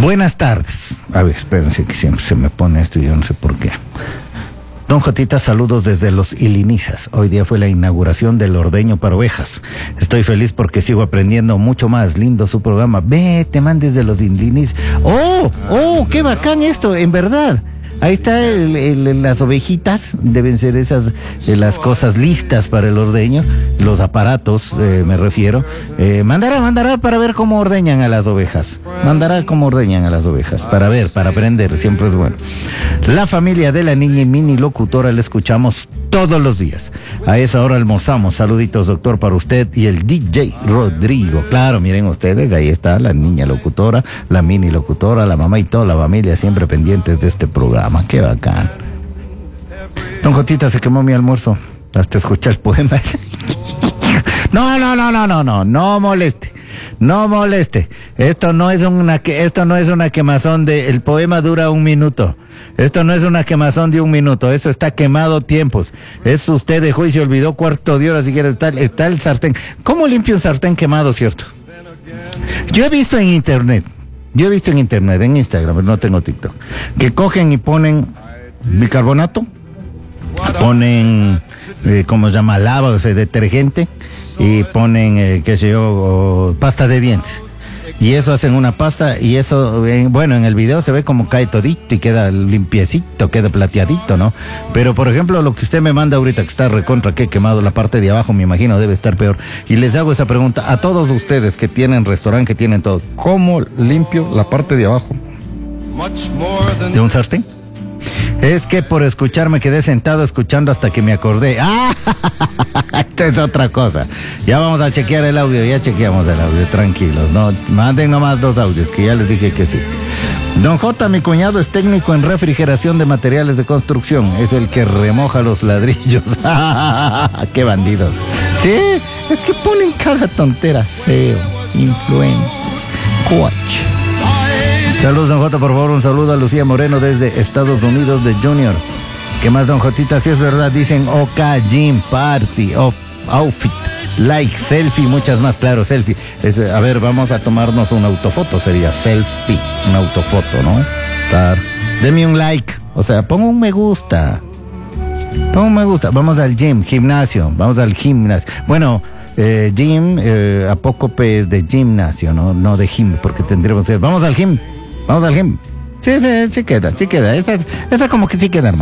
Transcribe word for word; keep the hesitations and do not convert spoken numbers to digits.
Buenas tardes. A ver, espérense que siempre se me pone esto y yo no sé por qué. Don Jotita, saludos desde Los Ilinizas. Hoy día fue la inauguración del ordeño para ovejas. Estoy feliz porque sigo aprendiendo mucho más. Lindo su programa. Ve, te mandes de Los Ilinizas. ¡Oh! ¡Oh! ¡Qué bacán esto! En verdad. Ahí está el, el, las ovejitas, deben ser esas de las cosas listas para el ordeño, los aparatos, eh, me refiero. Eh, mandará, mandará para ver cómo ordeñan a las ovejas. Mandará cómo ordeñan a las ovejas, para ver, para aprender, siempre es bueno. La familia de la niña y mini locutora la escuchamos todos los días. A esa hora almorzamos. Saluditos, doctor, para usted y el D J Rodrigo. Claro, miren ustedes, ahí está la niña locutora, la mini locutora, la mamá y toda la familia siempre pendientes de este programa. Qué bacán. Don Jotita, se quemó mi almuerzo hasta escuchar el poema. No, no, no, no, no, no, no moleste, no moleste. Esto no es una que, esto no es una quemazón de, el poema dura un minuto. Esto no es una quemazón de un minuto, eso está quemado tiempos. Es usted dejó y se olvidó cuarto de hora, si quiere, está, está el sartén. ¿Cómo limpio un sartén quemado, cierto? Yo he visto en internet. Yo he visto en internet, en Instagram, no tengo TikTok, que cogen y ponen bicarbonato, ponen, eh, ¿cómo se llama? Lava, o sea, detergente, y ponen, eh, qué sé yo, pasta de dientes. Y eso hacen una pasta, y eso, eh, bueno, en el video se ve como cae todito y queda limpiecito, queda plateadito, ¿no? Pero, por ejemplo, lo que usted me manda ahorita, que está recontra, que he quemado la parte de abajo, me imagino, debe estar peor. Y les hago esa pregunta a todos ustedes que tienen restaurante, que tienen todo. ¿Cómo limpio la parte de abajo de un sartén? Es que por escuchar me quedé sentado escuchando hasta que me acordé. ¡Ah! Esto es otra cosa. Ya vamos a chequear el audio, ya chequeamos el audio, tranquilos. No, manden nomás dos audios, que ya les dije que sí. Don J, mi cuñado es técnico en refrigeración de materiales de construcción. Es el que remoja los ladrillos. ¡Qué bandidos! Sí, es que ponen cada tontera. S E O, influencer, coach. Saludos, don J, por favor, un saludo a Lucía Moreno desde Estados Unidos de Junior. ¿Qué más, don Jotita? Si es verdad, dicen OK, Gym, Party, off, Outfit, Like, Selfie, muchas más, claro, Selfie. Es, a ver, vamos a tomarnos una autofoto, sería Selfie, una autofoto, ¿no? Claro. Deme un like, o sea, pongo un me gusta. Pongo un me gusta. Vamos al gym, gimnasio, vamos al gimnasio. Bueno, eh, gym, eh, apócope es de gimnasio, ¿no? No de gym, porque tendríamos que... Vamos al gym. Vamos al gym. Sí, sí, sí queda, sí queda. Esa, esa como que sí queda, hermano.